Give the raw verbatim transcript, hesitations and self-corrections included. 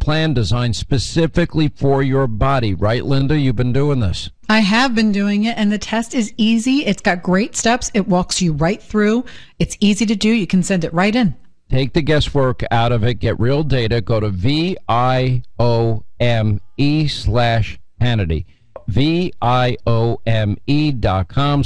plan designed specifically for your body. Right, Linda? You've been doing this. I have been doing it, and the test is easy. It's got great steps. It walks you right through. It's easy to do. You can send it right in. Take the guesswork out of it. Get real data. Go to V I O M E slash Hannity. V I O M E dot com